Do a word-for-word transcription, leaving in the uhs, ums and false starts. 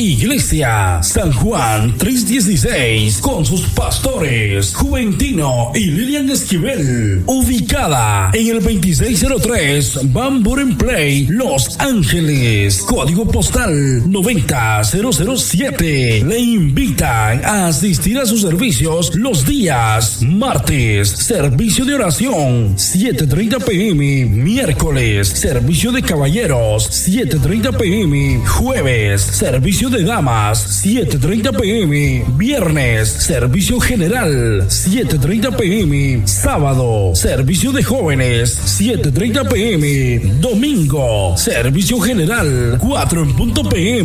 Iglesia San Juan trescientos dieciséis con sus pastores Juventino y Lilian Esquivel, ubicada en el veintiséis cero tres Van Buren Place, Los Ángeles, código postal noventa cero cero siete. Le invitan a asistir a sus servicios los días martes, servicio de oración siete treinta pm, miércoles servicio de caballeros siete treinta pm, jueves servicio de damas siete treinta pm, viernes servicio general siete treinta pm, sábado servicio de jóvenes siete treinta pm, domingo servicio general cuatro en punto pm.